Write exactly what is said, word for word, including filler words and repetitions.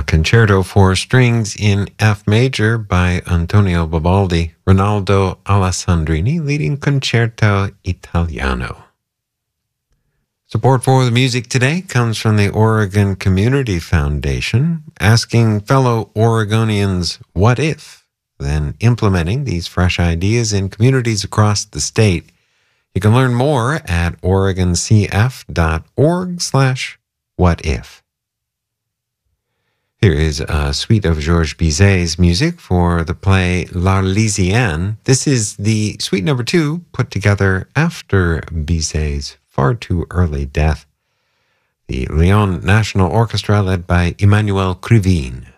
Concerto for Strings in F Major by Antonio Vivaldi, Ronaldo Alessandrini leading Concerto Italiano. Support for the music today comes from the Oregon Community Foundation, asking fellow Oregonians, what if, then implementing these fresh ideas in communities across the state. You can learn more at oregoncf.org slash what if. Here is a suite of Georges Bizet's music for the play L'Arlésienne. This is the suite number two, put together after Bizet's far too early death. The Lyon National Orchestra led by Emmanuel Krivine.